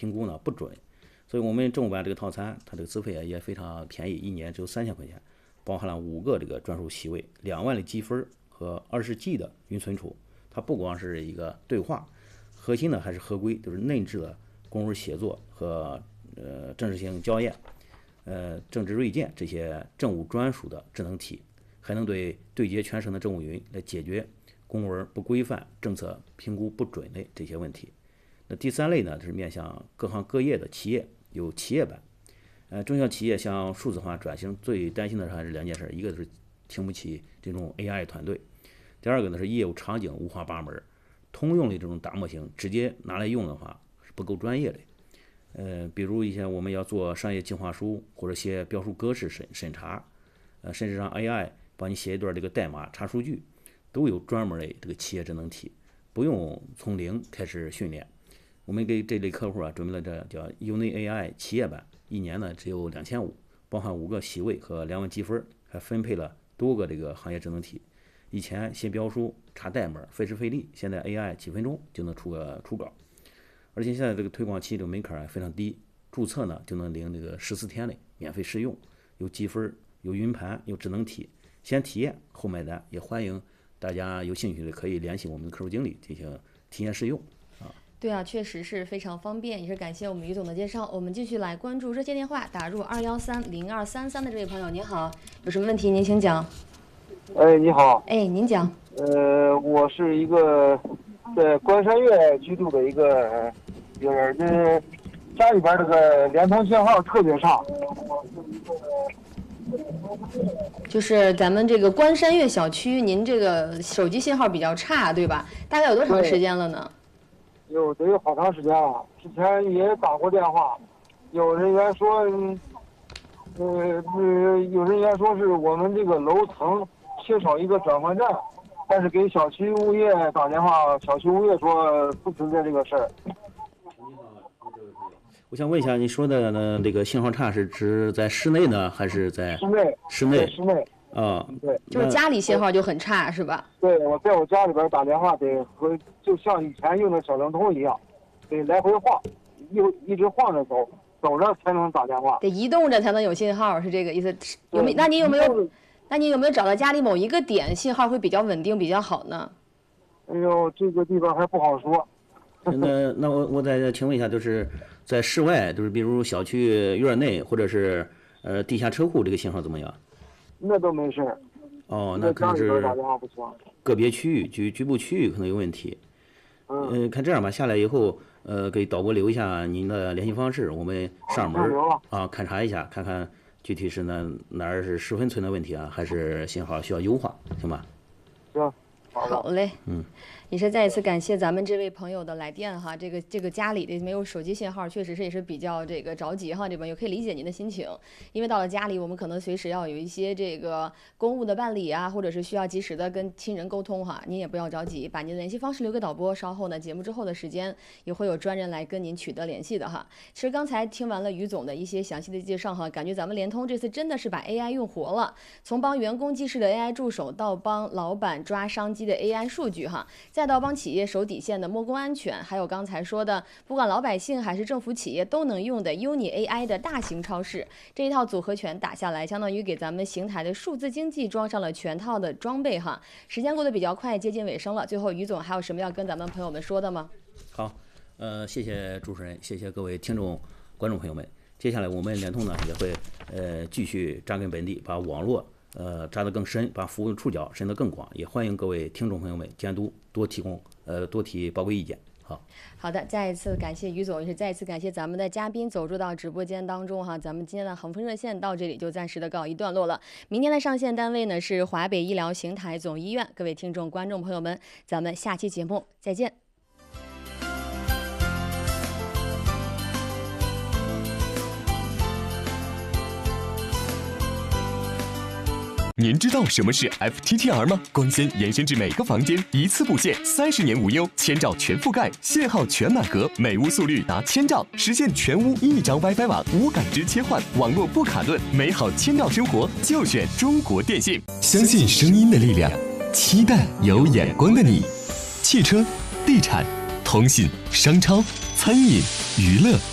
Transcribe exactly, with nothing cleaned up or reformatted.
评估呢不准。所以我们政务版这个套餐，它这个资费也非常便宜，一年只有三千块钱，包含了五个这个专属席位、两万的积分和二十 G 的云存储。它不光是一个对话，核心呢还是合规，就是内置的公文写作和呃政治性校验、呃政治锐见这些政务专属的智能题，还能对对接全省的政务云来解决公文不规范、政策评估不准的这些问题。那第三类呢，是面向各行各业的企业，有企业版。呃，中小企业向数字化转型最担心的还是两件事，一个是请不起这种 A I 团队，第二个呢是业务场景五花八门，通用的这种大模型直接拿来用的话是不够专业的。呃，比如一些我们要做商业计划书或者写标书格式审审查，呃，甚至让 A I 帮你写一段这个代码查数据，都有专门的这个企业智能题，不用从零开始训练。我们给这类客户啊准备了这叫 Uni A I 企业版，一年呢只有两千五，包含五个席位和两万积分，还分配了多个这个行业智能题。以前写标书查代码费时费力，现在 A I 几分钟就能出个初稿，而且现在这个推广期这个门槛非常低，注册呢就能领这个十四天的免费试用，有积分，有云盘，有智能题，先体验后买单。也欢迎大家有兴趣的可以联系我们的客户经理进行体验试用。 对啊，确实是非常方便，也是感谢我们于总的介绍。我们继续来关注热线电话，打入二幺三零二三三的这位朋友，您好，有什么问题您请讲。 哎，你好。 哎，您讲。 呃，我是一个在关山岳居住的一个，就是这家里边这个联通信号特别差。 就是咱们这个关山岳小区，您这个手机信号比较差，对吧？大概有多长时间了呢？ 有得有好长时间了，之前也打过电话，有人员说，呃呃，有人员说是我们这个楼层缺少一个转换站，但是给小区物业打电话，小区物业说不存在这个事儿。 我想问一下，你说的呢，这个信号差是指在室内呢，还是在室内？ 室内， 室内。 啊， 对， 就是家里信号就很差，是吧？ 对，我在我家里边打电话得和就像以前用的小灵通一样，得来回晃，一一直晃着走，走着才能打电话。 得移动着才能有信号，是这个意思？有没？那你有没有？那你有没有找到家里某一个点信号会比较稳定、比较好呢？ 哎呦，这个地方还不好说。 那那我我再请问一下，就是在室外，就是比如小区院内或者是呃地下车库，这个信号怎么样？ 那都没事。 哦，那可能是个别区域、局局部区域可能有问题。嗯、呃，看这样吧，下来以后，呃，给导播留一下您的联系方式，我们上门啊勘察一下，看看具体是哪哪儿是十分存在问题啊，还是信号需要优化，行吧？ 行。 好嘞， 嗯， 也是再一次感谢咱们这位朋友的来电哈。这个这个家里的没有手机信号，确实是也是比较这个着急哈。这边也可以理解您的心情，因为到了家里，我们可能随时要有一些这个公务的办理啊，或者是需要及时的跟亲人沟通哈。您也不要着急，把您的联系方式留给导播，稍后呢节目之后的时间也会有专人来跟您取得联系的哈。其实刚才听完了于总的一些详细的介绍哈，感觉咱们联通这次真的是把 A I 用活了，从帮员工记事的 A I 助手，到帮老板抓商机的 A I 数据哈，再到帮企业守底线的摸工安全，还有刚才说的不管老百姓还是政府企业都能用的 Uni A I 的大型超市，这一套组合拳打下来，相当于给咱们邢台的数字经济装上了全套的装备哈。时间过得比较快，接近尾声了，最后于总还有什么要跟咱们朋友们说的吗？ 好，呃，谢谢主持人，谢谢各位听众、观众朋友们。接下来我们联通呢也会呃继续扎根本地，把网络呃扎得更深，把服务触角伸得更广，也欢迎各位听众朋友们监督，多提供呃多提宝贵意见。好， 好的，再一次感谢于总，也是再一次感谢咱们的嘉宾走入到直播间当中哈。咱们今天的恒丰热线到这里就暂时的告一段落了。明天的上线单位呢是华北医疗邢台总医院。各位听众、观众朋友们，咱们下期节目再见。 您知道什么是 F T T R 吗？光纤延伸至每个房间，一次布线，三十年无忧，千兆全覆盖，信号全满格，每屋速率达千兆，实现全屋一张 WiFi 网，无感知切换，网络不卡顿，美好千兆生活就选中国电信。相信声音的力量，期待有眼光的你。汽车、地产、通信、商超、餐饮、娱乐。